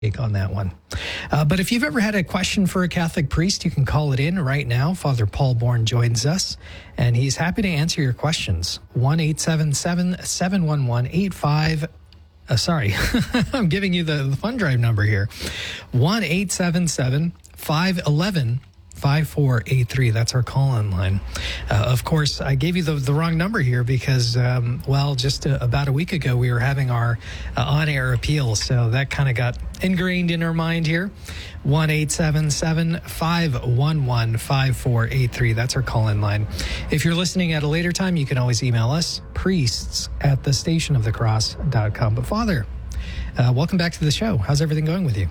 take on that one. But if you've ever had a question for a Catholic priest, you can call it in right now. Father Paul Bourne joins us, and he's happy to answer your questions. 1-877-711-85. Sorry, I'm giving you the fund drive number here. 1-877-511-5483. That's our call-in line. Of course, I gave you the wrong number here because, just about a week ago, we were having our on-air appeal. So that kind of got ingrained in our mind here. 1-877-511-5483. That's our call-in line. If you're listening at a later time, you can always email us, priests@thestationofthecross.com. But Father, welcome back to the show. How's everything going with you?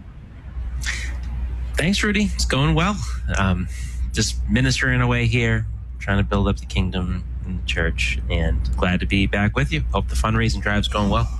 Thanks, Rudy. It's going well. Just ministering away here, trying to build up the kingdom in the church, and glad to be back with you. Hope the fundraising drive's going well.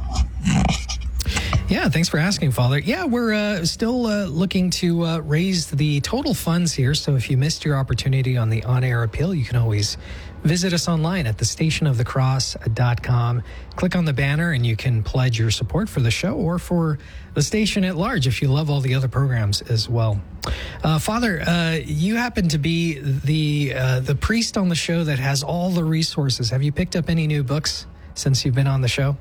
Yeah, thanks for asking, Father. Yeah, we're still looking to raise the total funds here. So if you missed your opportunity on the on-air appeal, you can always visit us online at thestationofthecross.com. Click on the banner and you can pledge your support for the show or for the station at large if you love all the other programs as well. Father, you happen to be the priest on the show that has all the resources. Have you picked up any new books since you've been on the show?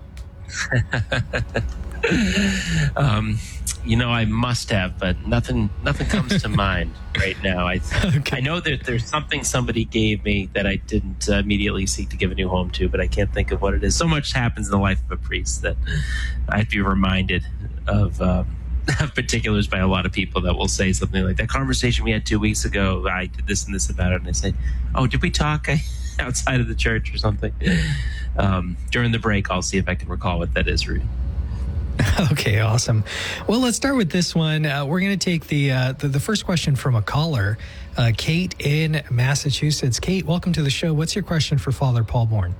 I must have, but nothing comes to mind right now. I know that there's something somebody gave me that I didn't immediately seek to give a new home to, but I can't think of what it is. So much happens in the life of a priest that I'd be reminded of particulars by a lot of people that will say something like, that conversation we had 2 weeks ago, I did this and this about it. And I say, oh, did we talk outside of the church or something? During the break, I'll see if I can recall what that is, Rudy. Okay, awesome. Well, let's start with this one. We're going to take the first question from a caller, Kate in Massachusetts. Kate, welcome to the show. What's your question for Father Paul Bourne?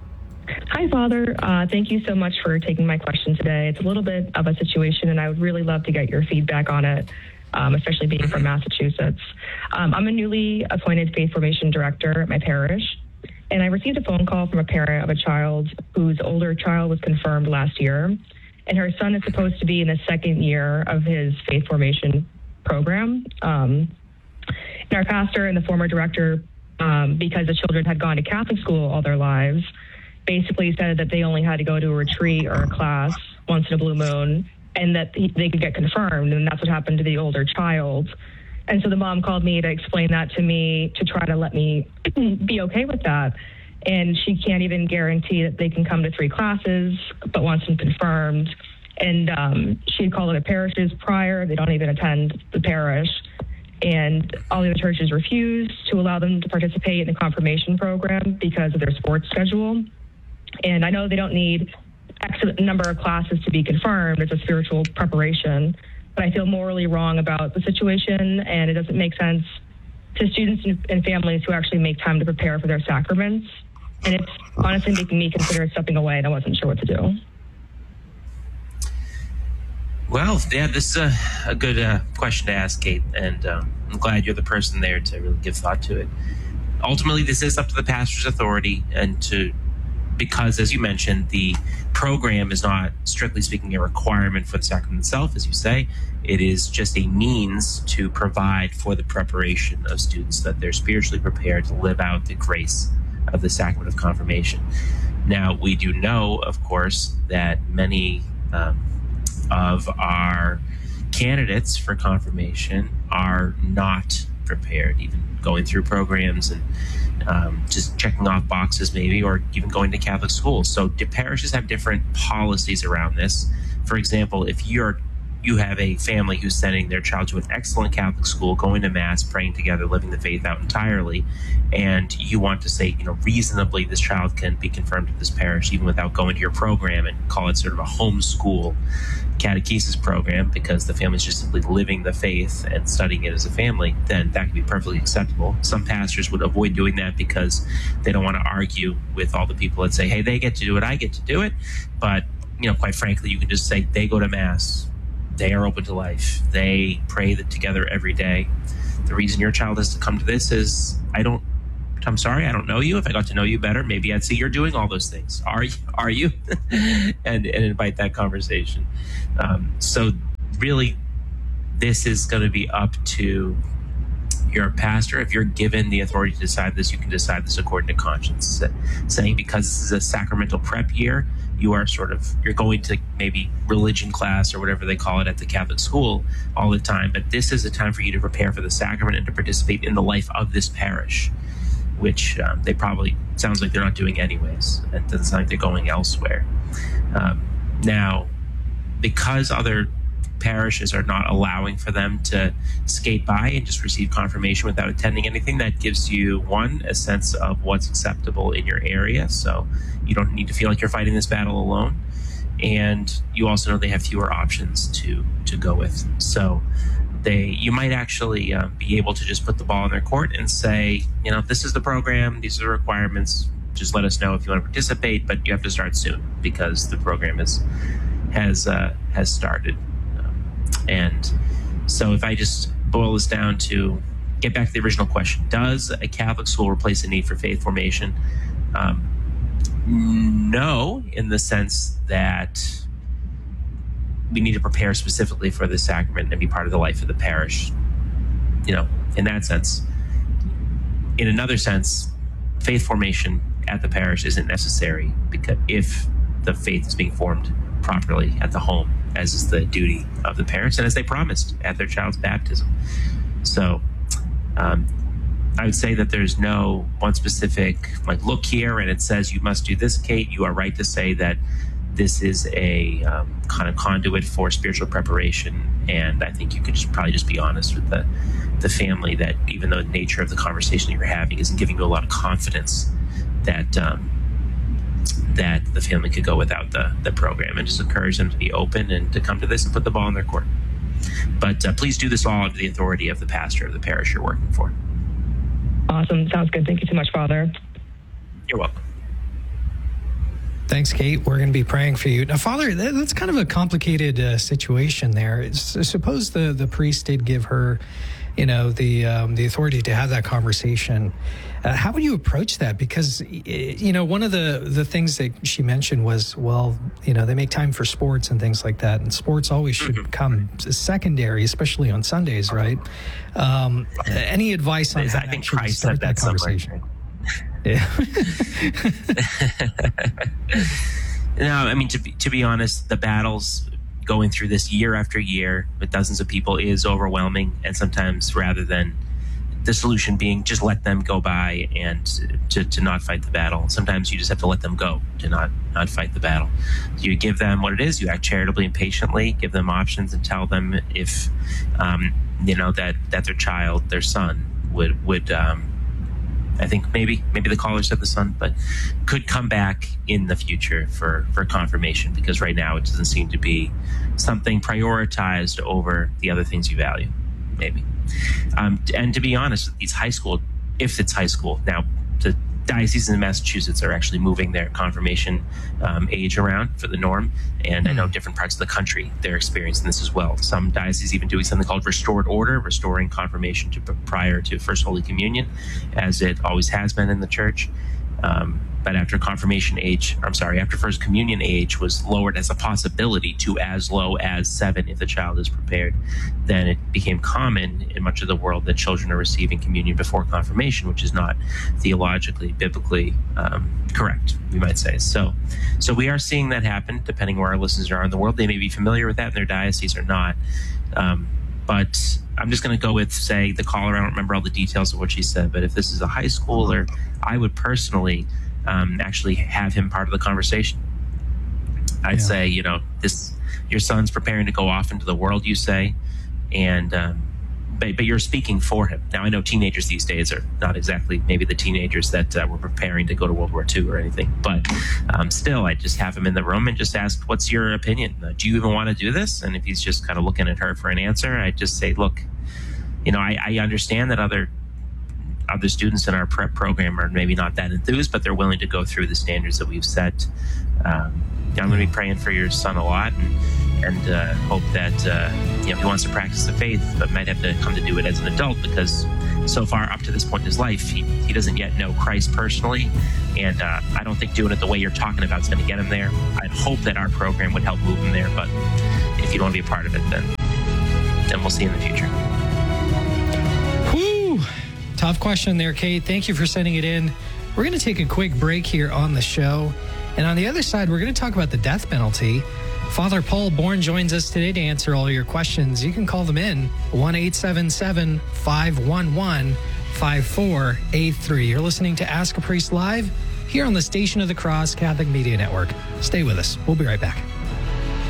Hi, Father. Thank you so much for taking my question today. It's a little bit of a situation, and I would really love to get your feedback on it, especially being from Massachusetts. I'm a newly appointed faith formation director at my parish, and I received a phone call from a parent of a child whose older child was confirmed last year. And her son is supposed to be in the second year of his faith formation program. And our pastor and the former director, because the children had gone to Catholic school all their lives, basically said that they only had to go to a retreat or a class once in a blue moon and that they could get confirmed. And that's what happened to the older child. And so the mom called me to explain that to me, to try to let me be okay with that. And she can't even guarantee that they can come to 3 classes, but wants them confirmed. And she had called other parishes prior. They don't even attend the parish. And all the other churches refused to allow them to participate in the confirmation program because of their sports schedule. And I know they don't need X number of classes to be confirmed. It's a spiritual preparation. But I feel morally wrong about the situation, and it doesn't make sense to students and families who actually make time to prepare for their sacraments. And it's honestly making me consider stepping away, and I wasn't sure what to do. Well, yeah, this is a good question to ask, Kate, and I'm glad you're the person there to really give thought to it. Ultimately, this is up to the pastor's authority, because, as you mentioned, the program is not, strictly speaking, a requirement for the sacrament itself, as you say. It is just a means to provide for the preparation of students, that they're spiritually prepared to live out the grace of the sacrament of confirmation. Now, we do know, of course, that many of our candidates for confirmation are not prepared, even going through programs and just checking off boxes maybe, or even going to Catholic schools. So parishes have different policies around this. For example, if you have a family who's sending their child to an excellent Catholic school, going to Mass, praying together, living the faith out entirely, and you want to say, reasonably this child can be confirmed to this parish even without going to your program, and call it sort of a homeschool catechesis program because the family's just simply living the faith and studying it as a family, then that can be perfectly acceptable. Some pastors would avoid doing that because they don't want to argue with all the people that say, hey, they get to do it, I get to do it. But, quite frankly, you can just say they go to Mass. They are open to life. They pray together every day. The reason your child has to come to this is, I'm sorry, I don't know you. If I got to know you better, maybe I'd see you're doing all those things. Are you? and invite that conversation. So really, this is going to be up to your pastor. If you're given the authority to decide this, you can decide this according to conscience. Saying because this is a sacramental prep year, you're going to maybe religion class or whatever they call it at the Catholic school all the time. But this is a time for you to prepare for the sacrament and to participate in the life of this parish, which they probably, sounds like they're not doing anyways. It doesn't sound like they're going elsewhere. Now, because other parishes are not allowing for them to skate by and just receive confirmation without attending anything, that gives you, one, a sense of what's acceptable in your area, so you don't need to feel like you're fighting this battle alone, and you also know they have fewer options to go with. So you might actually be able to just put the ball in their court and say, this is the program, these are the requirements, just let us know if you want to participate, but you have to start soon because the program has started. And so if I just boil this down to get back to the original question, does a Catholic school replace the need for faith formation? No, in the sense that we need to prepare specifically for the sacrament and be part of the life of the parish, in that sense. In another sense, faith formation at the parish isn't necessary because if the faith is being formed properly at the home, as is the duty of the parents and as they promised at their child's baptism. So I would say that there's no one specific, look here and it says you must do this, Kate. You are right to say that this is a kind of conduit for spiritual preparation. And I think you could probably just be honest with the family that even though the nature of the conversation that you're having isn't giving you a lot of confidence that that the family could go without the program, and just encourage them to be open and to come to this and put the ball in their court. But please do this all under the authority of the pastor of the parish you're working for. Awesome. Sounds good. Thank you so much, Father. You're welcome. Thanks, Kate. We're going to be praying for you. Now, Father, that's kind of a complicated situation there. Suppose the priest did give her, the authority to have that conversation. How would you approach that? Because, one of the things that she mentioned was, they make time for sports and things like that. And sports always should come secondary, especially on Sundays, right? Any advice on how to actually start that conversation? Yeah. No, I mean, to be honest, the battles going through this year after year with dozens of people is overwhelming. And sometimes rather than the solution being just let them go by and to not fight the battle, sometimes you just have to let them go to not fight the battle. You give them what it is, you act charitably and patiently, give them options and tell them if, that their child, their son would I think maybe the caller said the son, but could come back in the future for confirmation, because right now it doesn't seem to be something prioritized over the other things you value, maybe. And to be honest, these high school, if it's high school, now the dioceses in Massachusetts are actually moving their confirmation age around for the norm. And I know different parts of the country, they're experiencing this as well. Some dioceses even doing something called restored order, restoring confirmation prior to First Holy Communion, as it always has been in the church. But after after First Communion age was lowered as a possibility to as low as 7 if the child is prepared, then it became common in much of the world that children are receiving communion before confirmation, which is not theologically, biblically correct, we might say. So we are seeing that happen, depending where our listeners are in the world. They may be familiar with that in their diocese or not. But I'm just going to go with, say, the caller. I don't remember all the details of what she said, but if this is a high schooler, I would personally actually have him part of the conversation. I'd say, your son's preparing to go off into the world, you say, and but you're speaking for him. Now, I know teenagers these days are not exactly maybe the teenagers that were preparing to go to World War II or anything, but still, I just have him in the room and just ask, what's your opinion? Do you even want to do this? And if he's just kind of looking at her for an answer, I just say, look, I understand that other students in our prep program are maybe not that enthused, but they're willing to go through the standards that we've set. I'm going to be praying for your son a lot and hope that he wants to practice the faith, but might have to come to do it as an adult, because so far up to this point in his life, he doesn't yet know Christ personally, and I don't think doing it the way you're talking about is going to get him there. I'd hope that our program would help move him there, but if you don't want to be a part of it, then and we'll see you in the future. Whew. Tough question there, Kate. Thank you for sending it in. We're going to take a quick break here on the show. And on the other side, we're going to talk about the death penalty. Father Paul Bourne joins us today to answer all your questions. You can call them in 1-877-511-5483. You're listening to Ask a Priest Live here on the Station of the Cross Catholic Media Network. Stay with us. We'll be right back.